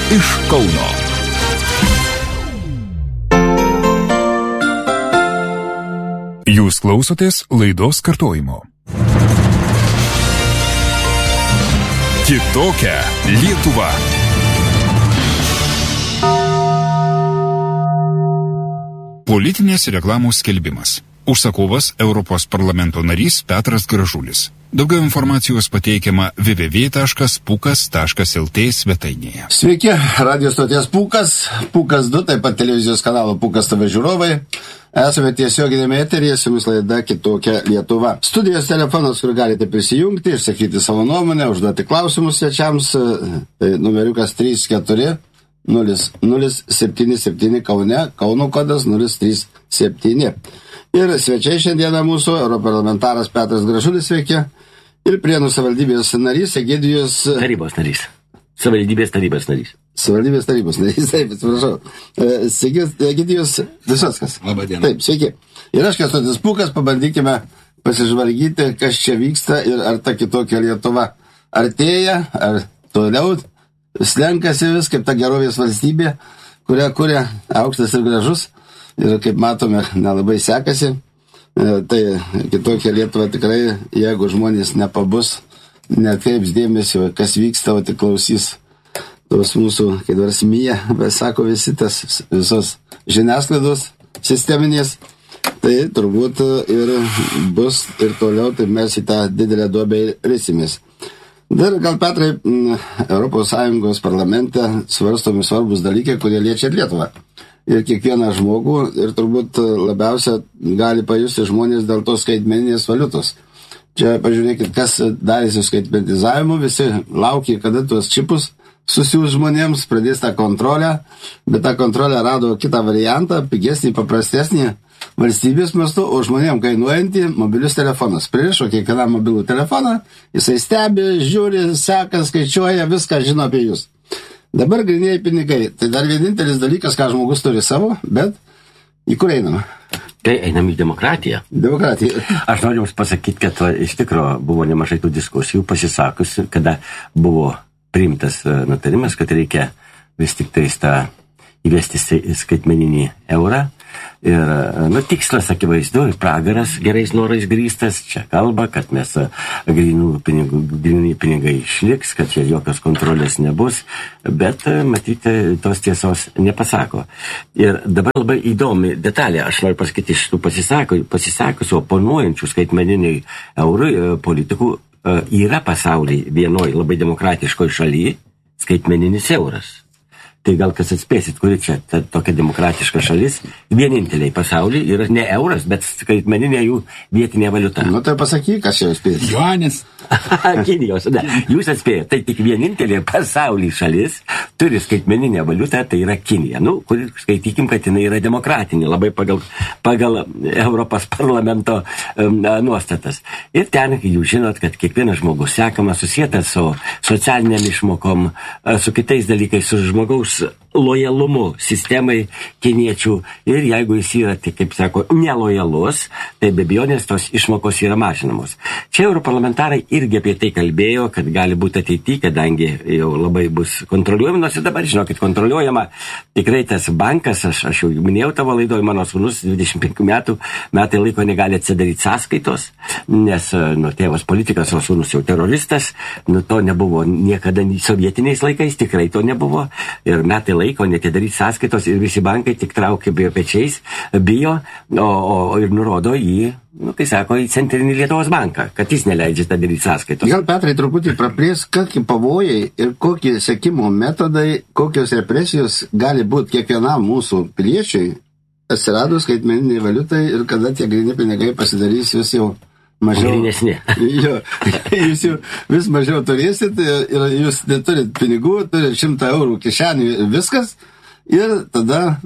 iš Kauno. Jūs klausotės laidos kartojimo. Kitokia Lietuva. Politinės reklamos skelbimas. Užsakovas Europos parlamento narys Petras Gražulis. Daugiau informacijos pateikiama www.pukas.lt svetainėje. Sveiki, radio stoties Pukas, Pukas 2, taip pat televizijos kanalo Pukas TV žiūrovai. Esame tiesioginėme eteryje, su jumis laida Kitokia Lietuva. Studijos telefonas, kur galite prisijungti, išsakyti savo nuomonę, užduoti klausimus svečiams, tai numeriukas 34 0077 Kaune, Kauno kodas 037. Ir svečiai šiandieną mūsų europarlamentaras Petras Gražulis, sveiki, ir Prienų savivaldybės narys Egidijus... Tarybos narys. Savivaldybės tarybos narys. Savivaldybės tarybos narys, taip, atsiprašau. Egidijus Visockas. Labą dieną. Taip, sveiki. Ir aš, Kęstutis Pūkas, pabandykime pasižvalgyti, kas čia vyksta ir ar ta kitokia Lietuva artėja, ar toliau slenkasi vis, kaip ta gerovės valstybė, kurią kuria aukštas ir gražus. Ir kaip matome, nelabai sekasi. Tai kitokia Lietuva tikrai, jeigu žmonės nepabus, netkreips dėmesio, kas vyksta, o tik klausys tos mūsų, kaip nors myja, bet sako visi tas visos žiniasklaidos sisteminės, tai turbūt ir bus ir toliau, tai mes į tą didelę duobę risimės. Dar gal, Petrai, ES parlamente svarstomi svarbus dalykai, kurie liečia Lietuvą. Ir kiekvieną žmogų, ir turbūt labiausia gali pajusti žmonės dėl tos skaitmeninės valiutos. Čia pažiūrėkit, kas darėsi skaitmenizavimu, visi laukia, kada tuos čipus susiūs žmonėms, pradės tą kontrolę, bet tą kontrolę rado kitą variantą, pigesnį, paprastesnį valstybės mastu, o žmonėm kainuojantį mobilius telefonas. Pririšo kiekvieną mobilų telefoną, jisai stebi, žiūri, seka, skaičiuoja, viską žino apie jūs. Dabar grynėjai pinigai. Tai dar vienintelis dalykas, ką žmogus turi savo, bet į kur einama? Tai einam į demokratiją. Demokratiją. Aš noriu Jums pasakyti, kad iš tikrųjų buvo nemažai tų diskusijų pasisakusi, kada buvo priimtas nutarimas, kad reikia vis tik įvesti skaitmeninį eurą. Ir, tikslas akivaizdu, pragaras gerais norais grįstas, čia kalba, kad mes gryni pinigai išliks, kad čia jokios kontrolės nebus, bet matyti tos tiesos nepasako. Ir dabar labai įdomi detalė, aš noriu pasakyti iš tų pasisakusių oponuojančių skaitmeniniai eurui politikų yra pasaulyje vienoj labai demokratiškoj šalyje skaitmeninis euras. Tai gal kas atspėsit, kuri čia tokia demokratiška šalis, vieninteliai pasaulyje yra ne euras, bet skaitmeninė jų vietinė valiuta. Nu tai pasakyk, kas jau atspėjai. Juanis. Kinijos, ne. Jūs atspėjate, tai tik vienintelė pasaulyje šalis turi skaitmeninę valiutą, tai yra Kinija. Kuri skaitykim, kad jinai yra demokratinė, labai pagal Europos parlamento nuostatas. Ir ten, jūs žinot, kad kiekvienas žmogus sekamas, susietas su socialiniam išmokom, su kitais dalykais, su žmogaus lojalumu sistemai kiniečių. Ir jeigu jis yra, tai, kaip sako, nelojalus, tai be abejonės tos išmokos yra mažinamos. Čia europarlamentarai irgi apie tai kalbėjo, kad gali būti ateityje, kadangi jau labai bus kontroliuojama, nors ir dabar, žinokit, kontroliuojama tikrai tas bankas, aš jau minėjau tavo laidoje, mano sūnus 25 metai laiko negali atsidaryti sąskaitos, nes tėvas politikas, o sūnus jau teroristas, to nebuvo niekada sovietiniais laikais, tikrai to nebuvo, ir metai laiko netidaryti sąskaitos ir visi bankai tik traukia pečiais, bijo, o ir nurodo į, kai sako, į Centrinį Lietuvos banką, kad jis neleidžia tą daryti sąskaitos. Gal, Petrai, truputį praplės, kokie pavojai ir kokie sekimo metodai, kokios represijos gali būti kiekvienam mūsų piliečiui atsiradus skaitmeniniai valiutai ir kada tie gryni pinigai pasidarys vis jau mažiau. Grynesni. Jo, jūs jau vis mažiau turėsit ir jūs neturit pinigų, turit 100 eurų kišenį ir viskas. Ir tada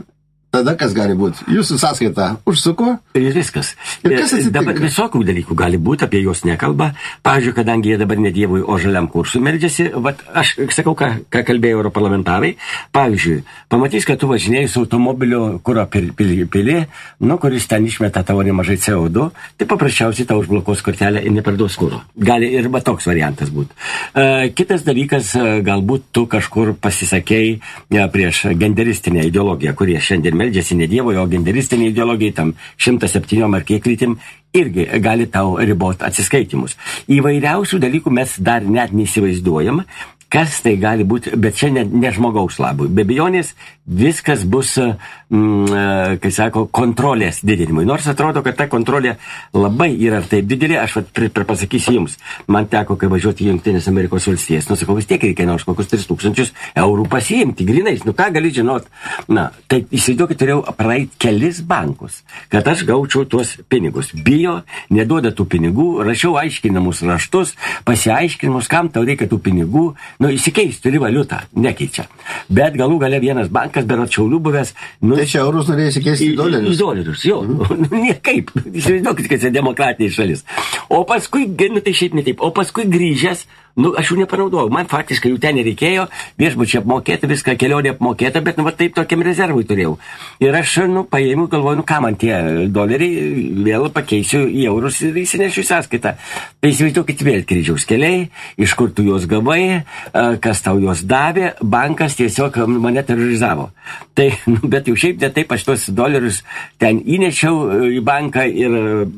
tada kas gali būti? Jūsų sąskaita užsuko? Ir viskas. Ir kas atsitinka? Dabar visokių dalykų gali būti, apie juos nekalba. Pavyzdžiui, kadangi jie dabar ne Dievui, o žaliam kursui meldžiasi, aš sakau, ką kalbėjo europarlamentarai. Pavyzdžiui, pamatys, kad tu važinėjai su automobiliu, kuro pilį, kuris ten išmeta tavo nemažai CO2, tai paprasčiausiai tau užblokuos kortelę ir neparduos kuro. Gali ir toks variantas būti. Kitas dalykas, galbūt tu kažkur pasisakei prieš genderistinę ideologiją, kurie šiandien meldžiasi ne Dievoje, o genderistinė ideologija tam 107 ar kiek lytim irgi gali tau riboti atsiskaitimus. Įvairiausių dalykų mes dar net neįsivaizduojam, kas tai gali būti, bet čia ne žmogaus labui. Be abejonės viskas bus, kai sako, kontrolės didinimui. Nors atrodo, kad ta kontrolė labai yra taip didelė, aš pasakysiu jums. Man teko, kai važiuoti į Jungtinės Amerikos valstijas, sakau, vis tiek reikia nors kokius 3000 eurų pasiimti grinais. Ką gali žinot? Tai įsivaizduokit, turėjau praeiti kelis bankus, kad aš gaučiau tuos pinigus. Bijo, neduoda tų pinigų, rašiau aiškinamus raštus, pasiaiškinimus, kam tau reikia tų pinigų. Įsikeisti turi valiutą, nekeičia. Bet galų gale vienas bankas, berods Šiaulių buvęs... Tai čia eurus norėjo įsikeisti į dolerius? Į dolerius, jo. Niekaip. Įsivaizduokit, kad čia demokratinė šalis. O paskui, tai šiaip ne taip, o paskui grįžęs, aš jų nepanaudojau. Man faktiškai jų ten nereikėjo, viešbučiai apmokėta, viską kelionė apmokėta, bet taip tokiam rezervui turėjau. Ir aš, paėmiau, galvoju, ką man tie doleriai, vėl pakeisiu į eurus ir įsinešiu į sąskaitą. Tai įsivaizduokit vėl kryžiaus keliai, iš kur tu juos gavai, kas tau juos davė, bankas tiesiog mane terorizavo. Tai, bet jau šiaip ne taip, aš tuos dolerius ten įnešiau į banką ir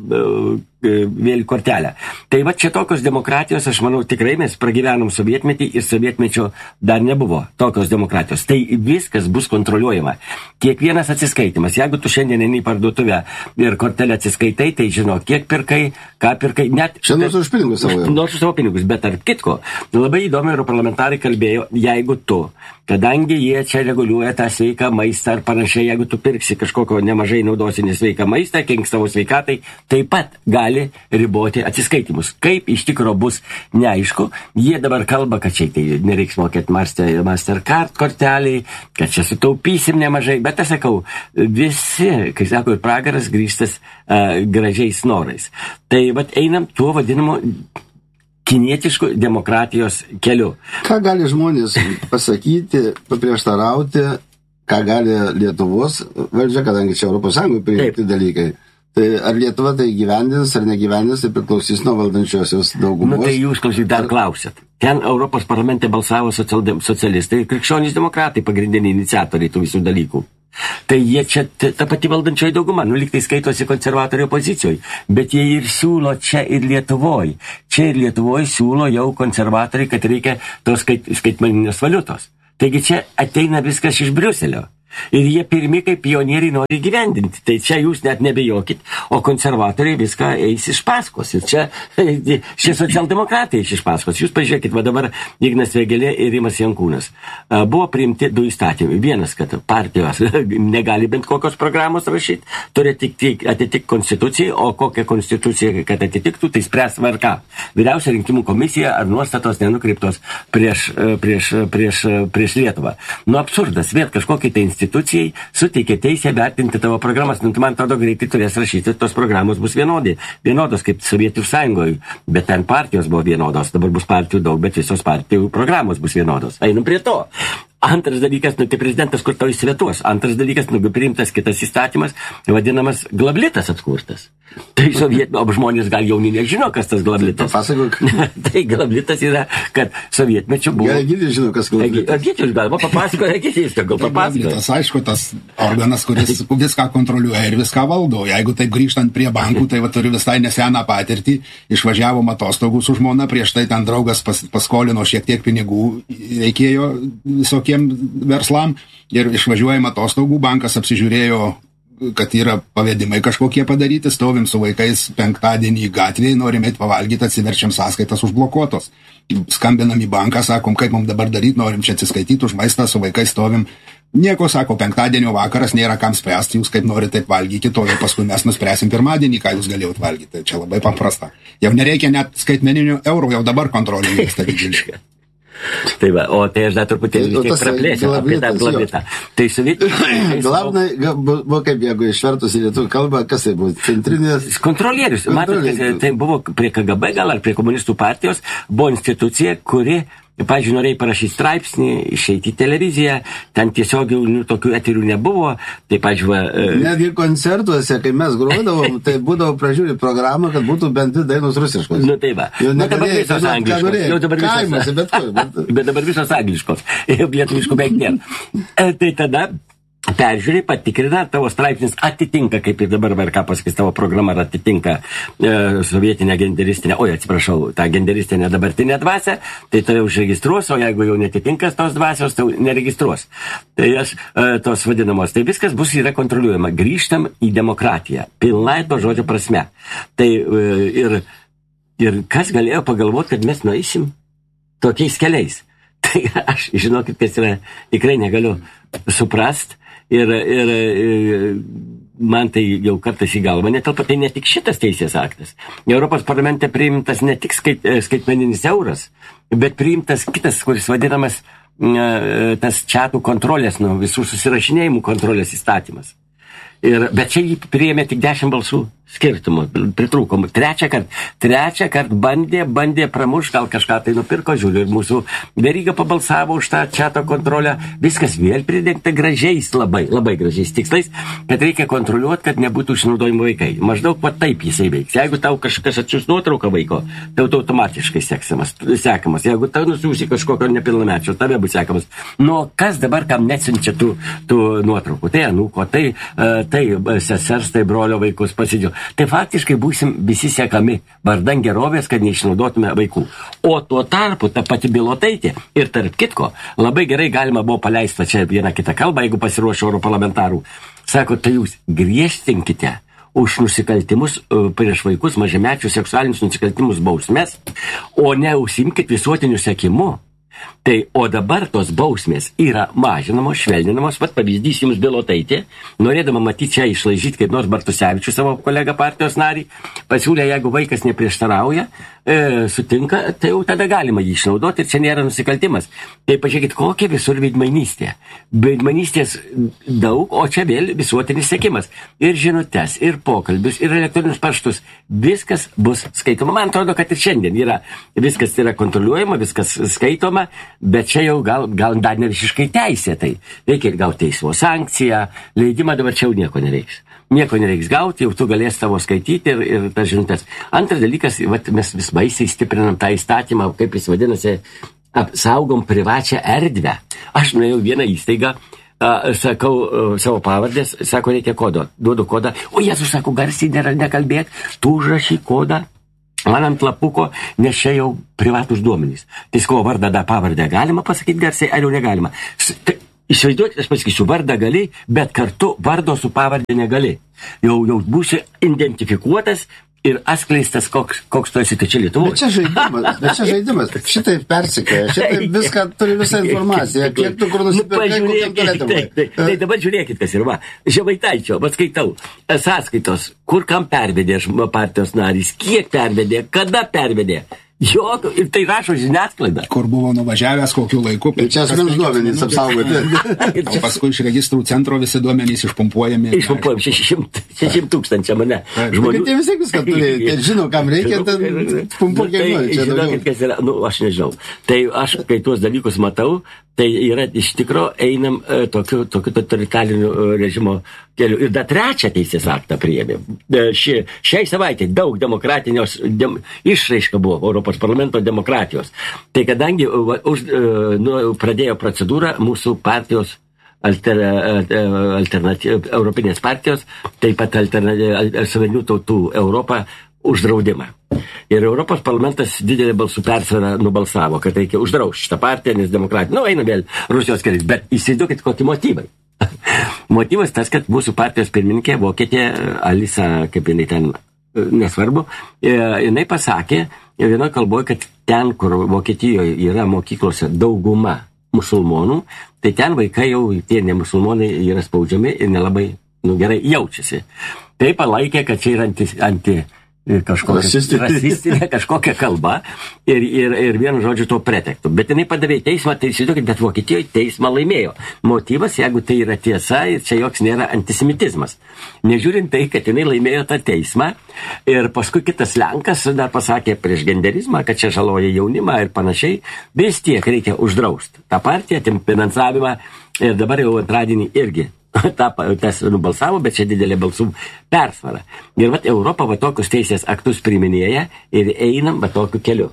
vėl kortelę. Tai va čia tokios demokratijos, aš manau, tikrai mes pragyvenom sovietmetį ir sovietmečio dar nebuvo tokios demokratijos. Tai viskas bus kontroliuojama. Kiekvienas atsiskaitimas. Jeigu tu šiandien eini į parduotuvę ir kortelę atsiskaitai, tai žino, kiek pirkai, ką pirkai. Šiandien už pinigus savo. Nors už savo pinigus, bet tarp kitko. Labai įdomi europarlamentarai kalbėjo, jeigu tu, kadangi jie čia reguliuoja tą sveiką maistą ar panašiai, jeigu tu pirksi kažkokio nemažai naudosi nesveiką maistą, kenks savo sveikatai, taip pat gali riboti atsiskaitimus. Kaip iš tikro bus neaišku. Jie dabar kalba, kad čia tai nereiks mokėti Mastercard korteliai, kad čia sutaupysim nemažai, bet aš sakau, visi, kai sako, ir pragaras grįžtas gražiais norais. Tai vat einam tuo vadinamu kinietiškų demokratijos keliu. Ką gali žmonės pasakyti, paprieštarauti, ką gali Lietuvos valdžia, kadangi čia Europos Sąjungoje priimti dalykai. Tai ar Lietuva tai gyvendins ar negyvendins, tai priklausys nuo valdančiosios daugumos. Tai jūs, klausyk, dar klausėt. Ten Europos parlamente balsavo socialistai ir krikščionys demokratai, pagrindiniai iniciatoriai tų visų dalykų. Tai jie čia, ta pati valdančioji dauguma, lyg tai skaitosi konservatorių opozicijoje, bet jie ir siūlo čia ir Lietuvoje. Čia ir Lietuvoje siūlo jau konservatoriai, kad reikia tos skaitmeninės valiutos. Taigi čia ateina viskas iš Briuselio. Ir jie pirmi kaip pionieriai nori gyvendinti. Tai čia jūs net nebejokit, o konservatoriai viską eis iš paskos. Ir čia šie socialdemokratai iš paskos. Jūs pažiūrėkit, va dabar Ignas Vėgėlė ir Rimas Jankūnas. Buvo priimti du įstatymai. Vienas, kad partijos negali bent kokios programos rašyti, turi atitikti konstitucijai, o kokią konstituciją, kad atitiktų, tai spręs VRK. Vyriausia rinkimų komisija ar nuostatos nenukreiptos prieš Lietuvą. Absurdas, vėl kažkokiai tai institucijai suteikia teisę vertinti tavo programas. Man atrodo, greitai turės rašyti, tos programos bus vienodos kaip Sovietų sąjungoje, bet ten partijos buvo vienodos, dabar bus partijų daug, bet visos partijų programos bus vienodos. Einam prie to. Antras dalykas, tai prezidentas, kur tau įsivietuos. Antras dalykas, priimtas kitas įstatymas, vadinamas glablitas atkurtas. Tai o žmonės gal jauni nežino, kas tas glablitas. Papasakok. Tai glablitas yra, kad sovietmečiu buvo... Egidijus žino, kas glablitas. Egidijus galima papasakoti, Egidijus gal papasakoti. Glablitas, aišku, tas organas, kuris viską kontroliuoja ir viską valdo. Jeigu taip grįžtant prie bankų, tai turiu visai neseną patirtį. Išvažiavom atostogų su žmona, prieš tai ten draugas paskolino šiek tiek pinigų, reikėjo visokie verslam ir išvažiuojam atostogų, bankas apsižiūrėjo, kad yra pavedimai kažkokie padaryti, stovim su vaikais penktadienį gatvėje, norim eit pavalgyti, atsiverčiam sąskaitas užblokuotos. Skambinam į banką, sakom, kaip mums dabar daryti, norim čia atsiskaityti už maistą, su vaikais stovim. Nieko, sako, penktadienio vakaras, nėra kam spręsti, jūs kaip norite taip valgyti, to jau paskui mes nuspręsim pirmadienį, ką jūs galėjot valgyti. Tai čia labai paprasta. Jau nereikia net skaitmeninių eurų, jau dabar kontrolė vyksta didžiulė. Tai va, o tai aš dar truputėlį praplėsiu apie tą glabitą. Tai sovietiniai... Glavnai, buvo kaip jeigu išvertus į lietuvių kalbą, kas tai buvo? Centrinės... Kontrolierius. Matote, tai buvo prie KGB gal ar prie komunistų partijos, buvo institucija, kuri, pavyzdžiui, norėjai parašyti straipsnį, išeiti į televiziją, ten tiesiog tokių eterių nebuvo, tai, pavyzdžiui... Netgi koncertuose, kai mes grodavom, tai būdavo pražiūrėti programą, kad būtų bent dvi dainos rusiškos. Nu, tai va. Dabar visos angliškos. Bet dabar visos angliškos. Lietuviškų beveik nėra. Tai tada... Peržiūrė, patikrina, tavo straipsnis atitinka, kaip ir dabar VRK pasakys, tavo programa atitinka sovietinę genderistinę, tą genderistinę dabartinę dvasę, tai tave užregistruos, o jeigu jau netitinkas tos dvasios, tai neregistruos. Tai tos vadinamos, tai viskas yra kontroliuojama. Grįžtam į demokratiją, pilnai to žodžio prasme. Tai ir kas galėjo pagalvoti, kad mes nueisim tokiais keliais. Tai aš, žinokit, kas yra, tikrai negaliu suprast. Ir man tai jau kartais į galvą netelpa, tai ne tik šitas teisės aktas. Europos parlamente priimtas ne tik skaitmeninis euras, bet priimtas kitas, kuris vadinamas tas chatų kontrolės, visų susirašinėjimų kontrolės įstatymas. Bet čia jį priėmė tik 10 balsų skirtumų, pritrūkomų. Trečią kart bandė pramuš, gal kažką tai nupirko, žiūriu, ir mūsų Veryga pabalsavo už tą chato kontrolę. Viskas vėl pridengta gražiais, labai gražiais tikslais, kad reikia kontroliuoti, kad nebūtų išnaudojimo vaikai. Maždaug va taip jisai veiks. Jeigu tau kažkas atsiųs nuotrauką vaiko, tai automatiškai sekamas. Jeigu tau nusiųsi kažkokio nepilnamečio, tave bus sekamas. Nu, kas dabar kam neatsiunčia tų nuotraukų? Tai anūko, tai sesers, tai brolio vaikus pasidžiau. Tai faktiškai būsim visi sekami vardan gerovės, kad neišnaudotume vaikų. O tuo tarpu ta pati Bilotaitė ir tarp kitko labai gerai galima buvo paleisti čia vieną kitą kalbą, jeigu pasiruošė europarlamentarų. Sako, tai jūs griežtinkite už nusikaltimus prieš vaikus, mažamečius seksualinius nusikaltimus bausmės, o ne užsiimkit visuotiniu sekimu. Tai, o dabar tos bausmės yra mažinamos, švelninamos, vat pavyzdys jums Bilotaitė, norėdama matyti čia išlaižyti kaip nors Bartusevičių, savo kolegą partijos narį, pasiūlė, jeigu vaikas neprieštarauja, sutinka, tai jau tada galima jį išnaudoti ir čia nėra nusikaltimas. Tai pažiūrėkit, kokia visur veidmainystė. Veidmainystės daug, o čia vėl visuotinis sekimas. Ir žinutes, ir pokalbius, ir elektroninius paštus. Viskas bus skaitoma. Man atrodo, kad ir šiandien viskas yra kontroliuojama, viskas skaitoma, bet čia jau gal dar ne visiškai teisėtai. Reikia gauti teismo sankciją, leidimą, dabar čia jau nieko nereiks. Nieko nereiks gauti, jau tu galės tavo skaityti ir tas žinutės. Antras dalykas, mes vis baisiai stiprinam tą įstatymą, kaip jis vadinasi, apsaugom privačią erdvę. Aš nuėjau vieną įstaigą, sakau savo pavardės, sako, reikia kodo, duodu kodą, o Jėzus sako, garsiai nekalbėk, tu užrašy kodą man ant lapuko, nes čia jau privatus duomenys. Tai sako, vardą, pavardę galima pasakyti garsiai, ar jau negalima? Įsivaizduokit, aš pasakysiu, vardą gali, bet kartu vardo su pavardė negali. Jau būsi identifikuotas ir atskleistas, koks tu esi čia Lietuvoje. Bet čia žaidimas. Šitai persikėja, šitai viską turi visą informaciją. Kiek tu kur nusipirkai, kokiam turėtumai. Tai dabar žiūrėkit, kas yra. Žemaitaičio, skaitau, sąskaitos, kur kam pervedė partijos narys, kiek pervedė, kada pervedė. Jokio, ir tai rašo žiniasklaida. Kur buvo nuvažiavęs, kokiu laiku. Čia asmens duomenys apsaugoti. O paskui iš registrų centro visi duomenys išpumpuojami. 600 tūkstančių mane žmonių. Tai visi viską turėjo. Žinau, kam reikia, ten pumpuokiai nori. Žinokit, kas yra, aš nežinau. Tai aš, kai tuos dalykus matau, tai yra iš tikro einam tokiu totalitariniu režimo keliu. Ir dar trečią teisės aktą priėmė. Šiai savaitė daug demokratinios išraiška buvo Europos parlamento demokratijos. Tai kadangi pradėjo procedūrą mūsų partijos Europinės partijos, taip pat suverenių tautų Europą uždraudimą. Ir Europos parlamentas didelė balsų persvara nubalsavo, kad reikia uždrausti šitą partiją, nes demokratija, eina vėl Rusijos keliais, bet įsivaizduokit kokie motyvai. Motyvas tas, kad mūsų partijos pirmininkė, vokietė Alisa, kaip jinai ten, nesvarbu, jinai pasakė vienoje kalboje, kad ten, kur Vokietijoje yra mokyklose dauguma musulmonų, tai ten vaikai jau, tie nemusulmonai, yra spaudžiami ir nelabai gerai jaučiasi. Tai palaikė, kad čia yra rasistinė kažkokia kalba ir vienu žodžiu to pretektų. Bet jinai padavė į teismą, tai įsivaizduokit, bet Vokietijoje teismą laimėjo. Motyvas, jeigu tai yra tiesa, ir čia joks nėra antisemitizmas. Nežiūrint tai, kad jinai laimėjo tą teismą ir paskui kitas Lenkas dar pasakė prieš genderizmą, kad čia žaloja jaunimą ir panašiai, vis tiek reikia uždrausti tą partiją, atimti finansavimą ir dabar jau antradienį irgi tas nubalsavo, bet čia didelė balsų persvara. Ir vat Europa va tokius teisės aktus priminėja ir einam va tokiu keliu.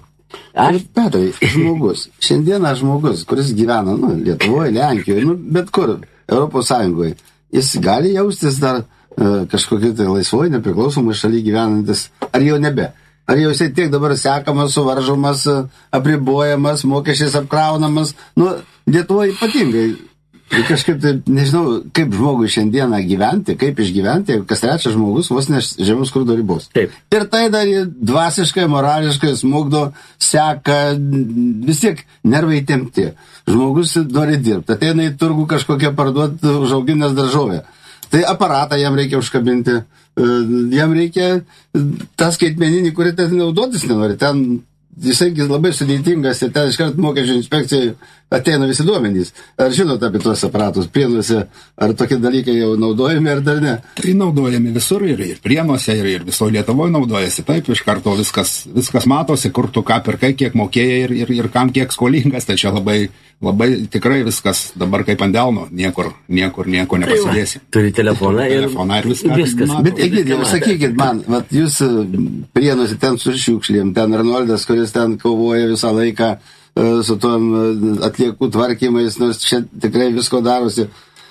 Petrai, šiandieną žmogus, kuris gyvena, Lietuvoje, Lenkijoje, bet kur, Europos Sąjungoje, jis gali jaustis dar kažkokiu tai laisvoje, nepriklausomai šalyje gyvenantis, ar jau nebe? Ar jau jisai tiek dabar sekamas, suvaržomas, apribojamas, mokesčiais apkraunamas? Lietuvoje ypatingai. Kažkaip tai, nežinau, kaip žmogui šiandieną gyventi, kaip išgyventi, kas trečias žmogus vos ne žemiau skurdo ribos. Taip. Ir tai dar dvasiškai, morališkai smugdo, seka, vis tiek nervai tempti. Žmogus nori dirbti, ateina į turgų kažkokią parduoti užauginęs daržovę. Tai aparatą jam reikia užkabinti, jam reikia tą skaitmeninį, kurį ten naudotis nenori. Ten jisai labai sudėtingas ir ten iškart mokesčių inspekcijai ateina visi duomenys. Ar žinot apie tuos aparatus Prienuose, ar tokie dalykai jau naudojami, ar dar ne? Tai naudojami visur ir Prienuose, ir visoje Lietuvoje naudojasi. Taip, iš karto viskas matosi, kur tu ką pirkai, kiek mokėjai ir kam kiek skolingas. Tai čia labai tikrai viskas dabar kaip ant delno, niekur nepasidėsi. Turi telefoną ir viskas. Bet sakykit man, jūs Prienuose ten su šiukšlėm, ten Arnoldas, kuris ten kovoja visą laiką su tom atliekų tvarkymais, nors čia tikrai visko darosi.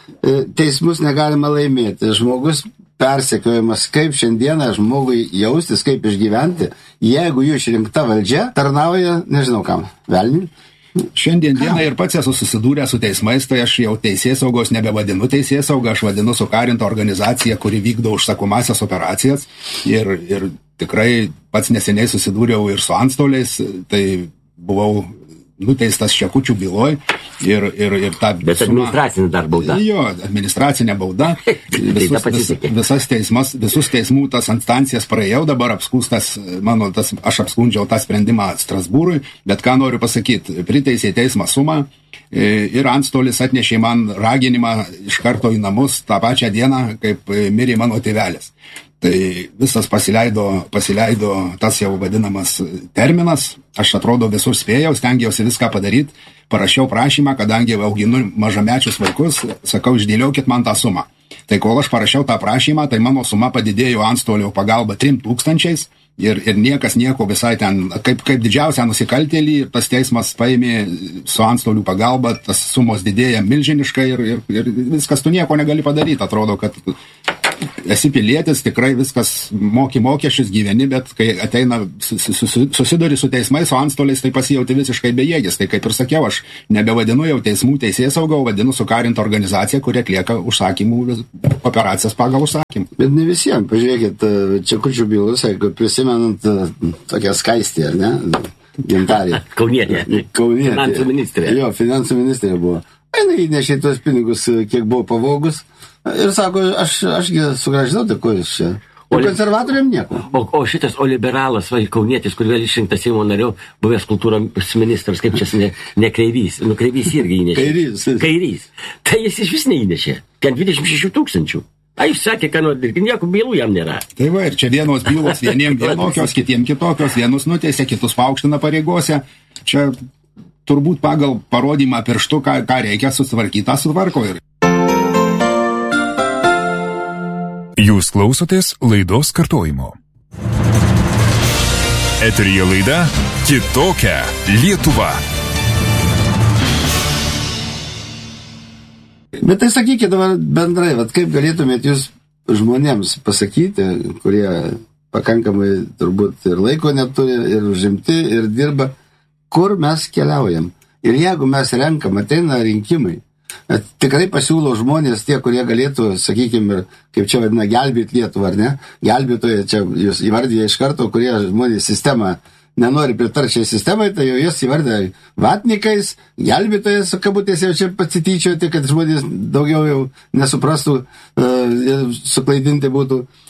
Teismus negalima laimėti. Žmogus persekiojimas, kaip šiandieną žmogui jaustis, kaip išgyventi, jeigu jų išrinkta valdžia tarnauja, nežinau kam, velniui. Šiandien dieną ir pats esu susidūrę su teismais, tai aš jau teisėsaugos nebevadinu teisėsaugą, aš vadinu sukarinta organizacija, kuri vykdo užsakomasias operacijas ir tikrai pats neseniai susidūriau ir su antstoliais, tai buvau nuteistas Šekučių byloj ir ta... Bet administracinė dar bauda. Jo, administracinė bauda. Visus teismų tas instancijas praėjau, dabar apskūstas, aš apskundžiau tą sprendimą Strasbūrui, bet ką noriu pasakyti, priteisė teismą sumą ir antstolis atnešė man raginimą iš karto į namus tą pačią dieną, kaip mirė mano tėvelis. Tai visas pasileido tas jau vadinamas terminas, aš atrodo visur spėjau, stengiausi viską padaryti, parašiau prašymą, kadangi auginu mažamečius vaikus, sakau, išdėliokit man tą sumą. Tai kol aš parašiau tą prašymą, tai mano suma padidėjo antstolio pagalba 3000 ir niekas nieko visai ten, kaip didžiausią nusikaltėlį, ir tas teismas paėmė su antstolių pagalba, tas sumos didėja milžiniškai ir viskas, tu nieko negali padaryti, atrodo, kad esi pilietis, tikrai viskas moki mokesčius, gyveni, bet kai ateina susiduri su teismais, su antstoliais, tai pasijauti visiškai bejėgis. Tai kaip ir sakiau, aš nebevadinu jau teismų teisėsaugą, vadinu sukarinta organizacija, kuri atlieka užsakymų operacijas pagal užsakymą. Bet ne visiems, pažiūrėkit, Čekučių bylus, jeigu prisimenant tokią skaistį, ar ne? Gintarė. Kaunietė. Finansų ministrė. Jo, finansų ministrė buvo. Jis įnešė tuos pinigus, kiek buvo pavogus. Ir sako, ašgi sugrąžinau, tai ko jūs čia? O konservatoriam nieko. O šitas, liberalas, kaunietis, kur vėl išrinktas Seimo nariu, buvęs kultūros ministras, kaip čia ne Kreivys, Kreivys irgi įnešė. Kairys. Tai jis iš vis neįnešė. Ten 26 000. Jis sakė, kad nieko bylų jam nėra. Tai va, ir čia vienos bylos, vieniem vienokios, kitiem kitokios, vienus nuteisė, kitus paaukština pareigose. Čia turbūt pagal parodymą pirštu, ką reikia sutvarkyti, tą sutvarko ir. Jūs klausotės laidos kartojimo. Eteryje laida Kitokia Lietuva. Bet tai sakykite dabar bendrai, kaip galėtumėt jūs žmonėms pasakyti, kurie pakankamai turbūt ir laiko neturi, ir užimti, ir dirba, kur mes keliaujam. Ir jeigu mes renkam, ateina rinkimai, tikrai pasiūlo žmonės tie, kurie galėtų, sakykime, kaip čia vadina, gelbėti Lietuvą, ar ne? Gelbėtojai, čia jūs įvardėje iš karto, kurie žmonės sistemą nenori pritarčiai sistemai, tai jau jas įvardė vatnikais, gelbėtojas, kabutės jau čia pasityčioti, kad žmonės daugiau jau nesuprastų ir suklaidinti būtų.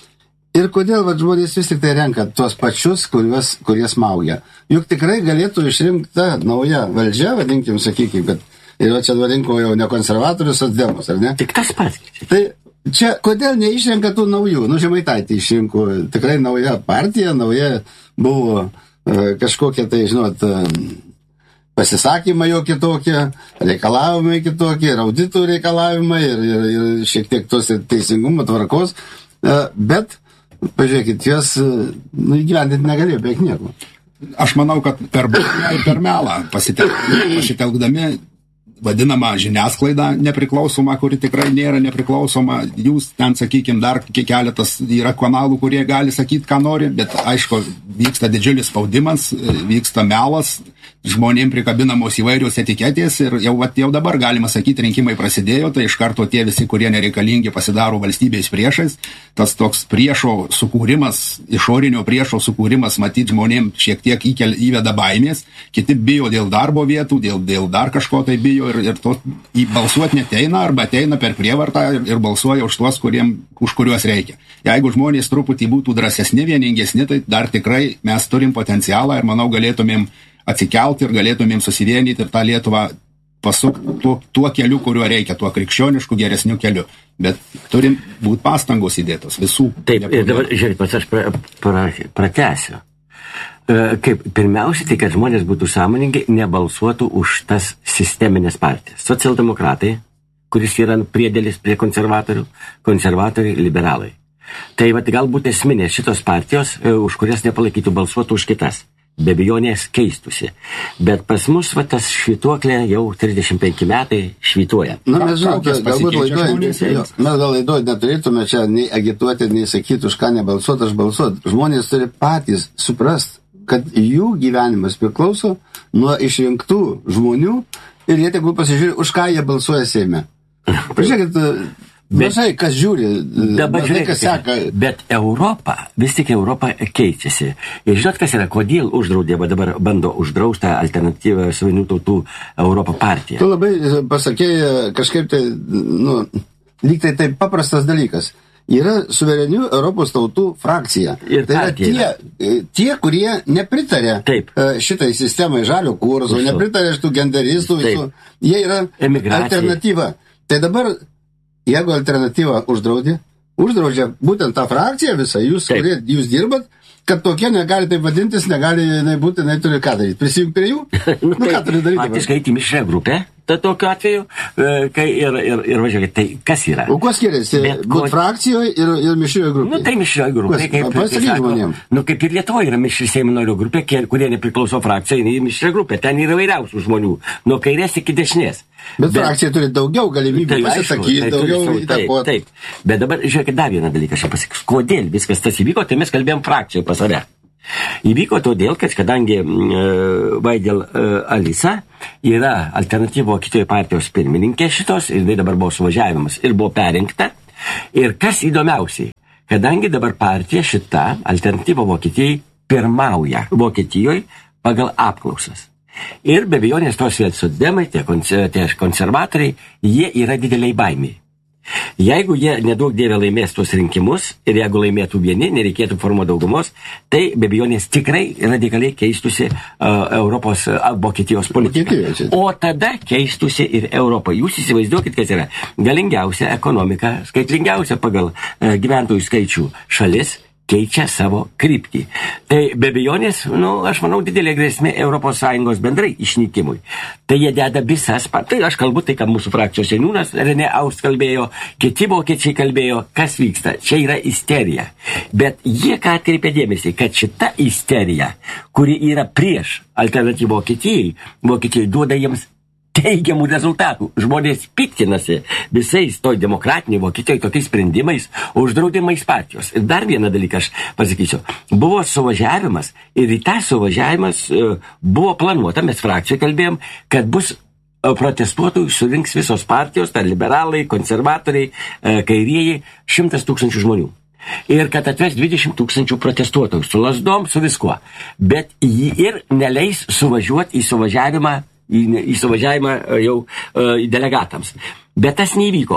Ir kodėl žmonės vis tik tai renka tuos pačius, kurie smaugia. Juk tikrai galėtų išrinkta nauja valdžia, vadinkim, sakykim, kad ir čia rinko jau ne konservatorius, o socdemus, ar ne? Tik tas pats. Tai čia kodėl neišrenka tų naujų? Žemaitaitį išrinko tikrai nauja partija, nauja buvo kažkokie tai, žinot, pasisakymai jo kitokie, reikalavimai kitokie, ir auditų reikalavimai, ir šiek tiek tos teisingumo tvarkos, bet pažiūrėkit, jos įgyvendinti negalėjo beveik nieko. Aš manau, kad per bausmę ir per melą pasitelkdami vadinamą žiniasklaidą nepriklausomą, kuri tikrai nėra nepriklausoma. Jūs ten, sakykime, dar keletas yra kanalų, kurie gali sakyti, ką nori, bet aišku, vyksta didžiulis spaudimas, vyksta melas, žmonėm prikabinamos įvairios etiketės ir jau dabar galima sakyti, rinkimai prasidėjo, tai iš karto tie visi, kurie nereikalingi, pasidaro valstybės priešais. Tas toks priešo sukūrimas, išorinio priešo sukūrimas, matyt, žmonėm šiek tiek įveda baimės, kiti bijo dėl darbo vietų, dėl dar kažko tai bijo ir to balsuoti neteina arba ateina per prievartą ir balsuoja už tuos, už kuriuos reikia. Jeigu žmonės truputį būtų drąsesni, vieningesni, tai dar tikrai mes turim potencialą ir manau galėtumėm atsikelti ir galėtumėm susivienyti ir tą Lietuvą pasukti tuo keliu, kuriuo reikia, tuo krikščionišku, geresniu keliu. Bet turim būti pastangos įdėtos visų. Taip, ir dabar, žiūrėk, pats aš pratęsiu. Kaip pirmiausia, tai kad žmonės būtų sąmoningi, nebalsuotų už tas sisteminės partijas. Socialdemokratai, kuris yra priedėlis prie konservatorių, konservatoriai, liberalai. Tai galbūt esminės šitos partijos, už kurias nepalaikytų, balsuotų už kitas. Be abejonės keistusi. Bet pas mus tas švytuoklė jau 35 metai švytuoja. Na, mes gal laidoj neturėtume čia nei agituoti, nei sakyti, už ką nebalsuoti, aš balsuoti. Žmonės turi patys suprast, kad jų gyvenimas priklauso nuo išrinktų žmonių ir jie tegul pasižiūrė, už ką jie balsuoja Seime. Pažiūrėkit, mažai kas žiūri, mažai kas seka. Bet Europa, vis tik Europa keičiasi. Ir žinot, kas yra, kodėl uždraudė, dabar bando uždraustą alternatyvą Suverenių tautų Europą partiją. Tu labai pasakėjai kažkaip tai, lyg tai taip paprastas dalykas. Yra Suverenių Europos tautų frakcija. Ir tai yra tie, kurie nepritarė šitai sistemai žalio kurso, nepritarė šitų genderistų, jie yra alternatyva. Tai dabar jeigu alternatyva uždraudžia būtent tą frakciją visą, jūs dirbat, kad tokie negali taip vadintis, negali būti, turi ką daryti. Prisijungti prie jų? Ką turi daryti? Faktiškai į mišrią grupę, tokiu atveju, ir važiuokit, tai kas yra? O kuo skiriasi? Būt frakcijoje ir mišrioje grupėje? Tai mišrioje grupėje. Kaip ir Lietuvoje yra mišri Seimo narių grupė, kurie nepriklauso frakcijai, į mišrią grupę. Ten yra vairiausių žmonių, nuo kairės iki dešinės. Bet frakcija turi daugiau galimybių pasisakyti, daugiau įtakoti. Taip. Bet dabar, žiūrėkit, dar vieną dalyką aš pasakysiu. Kodėl viskas tas įvyko, tai mes kalbėjom frakcijoje pas save. Įvyko todėl, kad kadangi Vaidel Alisa yra alternatyvo Vokietijoje partijos pirmininkė šitos, ir dabar buvo suvažiavimas ir buvo perinkta. Ir kas įdomiausiai, kadangi dabar partija šita alternatyvo Vokietijai pirmauja Vokietijoje pagal apklausas. Ir be abejonės tos socdemai, tie konservatoriai, jie yra dideliai baimiai. Jeigu jie nedaug dievė laimės tuos rinkimus ir jeigu laimėtų vieni, nereikėtų formuoti daugumos, tai be abejonės tikrai radikaliai keistusi Europos Vokietijos politika. O tada keistusi ir Europa. Jūs įsivaizduokit, kas yra galingiausia ekonomika, skaitlingiausia pagal gyventojų skaičių šalis, keičia savo kryptį. Tai be abejonės, aš manau, didelė grėsmė ES bendrai išnykimui. Tai jie deda visas, tai aš kalbu tai, kad mūsų frakcijos seniūnas René Aust kalbėjo, kiti vokiečiai kalbėjo, kas vyksta. Čia yra isterija. Bet jie ką atkreipė dėmesį, kad šita isterija, kuri yra prieš alternatyvą Vokietijai duoda jiems teigiamų rezultatų. Žmonės piktinasi visais toj demokratiniai Vokietijoje tokiais sprendimais, uždraudimais partijos. Ir dar vieną dalyką aš pasakysiu. Buvo suvažiavimas ir į tą suvažiavimas buvo planuota, mes frakcijoje kalbėjom, kad bus protestuotojų surinks visos partijos, tai liberalai, konservatoriai, kairieji, 100 000 žmonių. Ir kad atves 20 000 protestuotojų su lasdom, su viskuo. Bet jį ir neleis suvažiuoti į suvažiavimą jau delegatams. Bet tas neįvyko.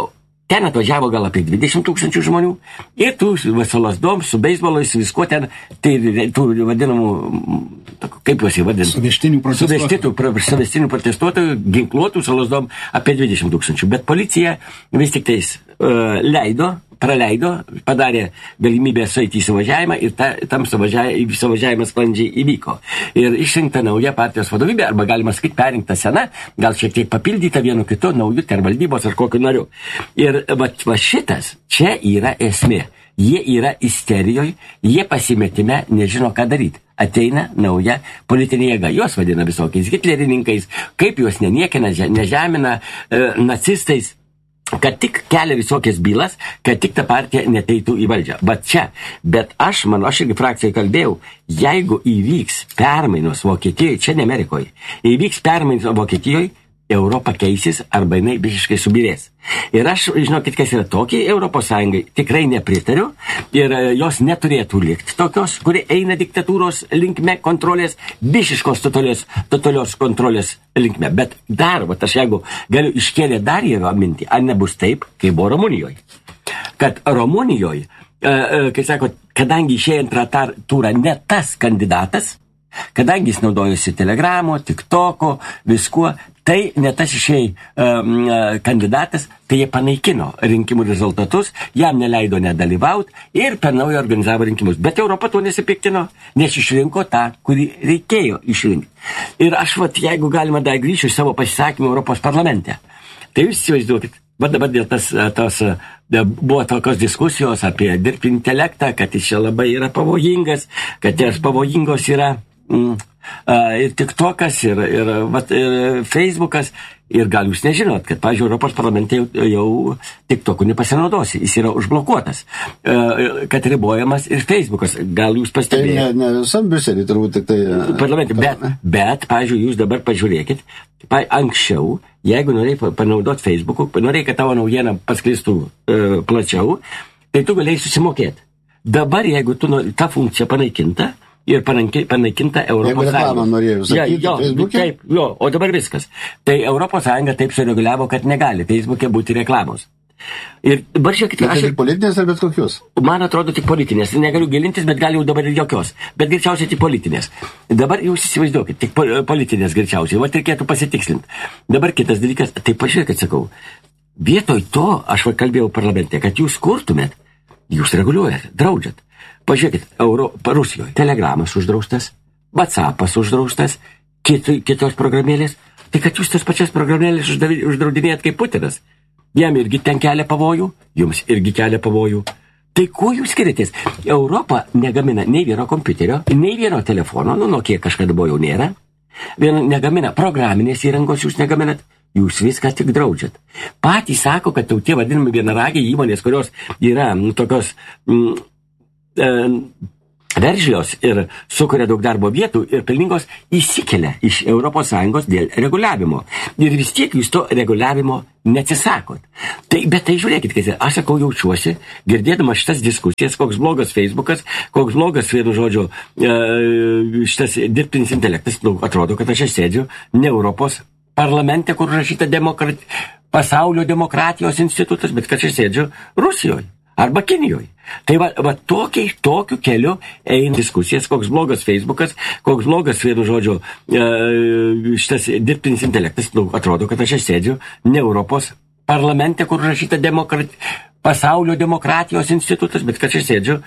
ten atvažiavo gal apie 20 000 žmonių ir tų vasalasdom, su beisbolais, su viskuo ten, tai tų vadinamų, kaip juos įvadina? Suvestinių protestuotojų, ginkluotų salasdom apie 20 000. Bet policija vis tik tais praleido, padarė galimybę sueiti į suvažiavimą ir tam suvažiavimas sklandžiai įvyko. Ir išrinkta nauja partijos vadovybė, arba galima sakyti perinkta sena, gal šiek tiek papildyta vienu kitu, naujų valdybos ar kokiu nariu. Ir va šitas, čia yra esmė. Jie yra isterijoje, jie pasimetime, nežino ką daryti. Ateina nauja politinė jėga, juos vadina visokiais hitlerininkais, kaip juos neniekina, nežemina, nacistais, kad tik kelia visokias bylas, kad tik ta partija neteitų į valdžią. Bet aš irgi frakcijai kalbėjau, jeigu įvyks permainos Vokietijoje, čia ne Amerikoje, įvyks permainos Vokietijoje, Europa keisis arba jinai visiškai subirės. Ir aš, žinokit, kas yra tokiai Europos Sąjungai, tikrai nepritariu ir jos neturėtų likti tokios, kuri eina diktatūros linkme kontrolės, visiškos totalios kontrolės linkme. Bet dar, aš jeigu galiu iškėlė dar įro mintį, ar nebus taip, kaip buvo Rumunijoje. Kad Rumunijoje, kaip sako, kadangi išėjo antrą turą ne tas kandidatas, kadangi jis naudojosi Telegramo, TikToko, viskuo, tai ne tas išėjai kandidatas, tai jie panaikino rinkimų rezultatus, jam neleido nedalyvauti ir per naują organizavo rinkimus. Bet Europa tuo nesipiktino, nes išrinko tą, kurį reikėjo išrinkti. Ir aš, jeigu galima dar grįšiu į savo pasisakymą Europos parlamente, tai jūs įsivaizduokit, dabar dėl buvo tokios diskusijos apie dirbtinį intelektą, kad jis čia labai yra pavojingas, kad jas pavojingos yra ir TikTokas, ir Facebookas, ir gal jūs nežinot, kad, pavyzdžiui, Europos parlamente jau TikToku nepasinaudosi, jis yra užblokuotas, kad ribojamas ir Facebookas, gal jūs pastebėjote. Tai ne visam Briuselį turbūt tik tai... Parlamente, bet, pavyzdžiui, jūs dabar pažiūrėkit, anksčiau, jeigu norėjai panaudoti Facebook'u, norėjai, kad tavo naujiena pasklistų plačiau, tai tu galėjai susimokėti. Dabar, jeigu ta funkcija panaikinta, ir panaikinta Europos Sąjunga. Jeigu reklamą norėjau sakyti Facebook'e? Taip, o dabar viskas. Tai Europos Sąjunga taip sureguliavo, kad negali Facebook'e būti reklamos. Ir dabar žiūrėkit, tai tik politinės ar bet kokios? Man atrodo tik politinės. Negaliu gilintis, bet gal jau dabar ir jokios. Bet greičiausiai tik politinės. Dabar jūs įsivaizduokit, tik politinės greičiausiai. Reikėtų pasitikslinti. Dabar kitas dalykas, tai pažiūrėkit, sakau, vietoj to, aš kalbėjau parlamente, kad jūs kurtumėt, jūs reguliuojat, draudžiat. Pažiūrėkit, Rusijoje Telegramas uždraustas, WhatsAppas uždraustas, kitos programėlės. Tai kad jūs tas pačias programėlės uždraudinėjat kaip Putinas. Jam irgi ten kelia pavojų, jums irgi kelia pavojų. Tai kuo jūs skiriatės? Europa negamina nei vieno kompiuterio, nei vieno telefono, Nokia kažkada buvo jau nėra. Negamina programinės įrangos, jūs negaminat. Jūs viską tik draudžiat. Patys sako, kad tie vadinami vienaragiai įmonės, kurios yra tokios veržlios ir sukuria daug darbo vietų ir pelningos, įsikelia iš ES dėl reguliavimo. Ir vis tiek jūs to reguliavimo neatsisakot. Bet tai žiūrėkit, kad aš sakau, jaučiuosi, girdėdamas šitas diskusijas, koks blogas Facebookas, koks blogas, vienu žodžiu, šitas dirbtinis intelektas, atrodo, kad aš sėdžiu ne Europos parlamente, kur rašyta pasaulio demokratijos institutas, bet kad aš sėdžiu Rusijoje arba Kinijoje. Tai tokiu keliu eina diskusijas, koks blogas Facebookas, koks blogas, vienu žodžiu, šitas dirbtinis intelektas, atrodo, kad aš sėdžiu ne Europos parlamente, kur rašyta pasaulio demokratijos institutas, bet kad aš sėdžiu